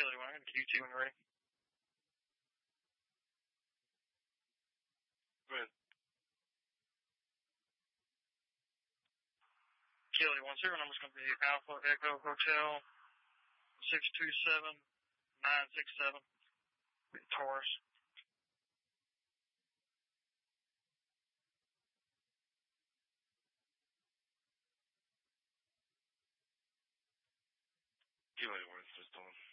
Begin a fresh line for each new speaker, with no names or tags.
Kilo 1, Q2 when you're ready. Go ahead. Kilo 1, serial number's going to be Alpha Echo Hotel 627967. Taurus. Kilo 1 is just on.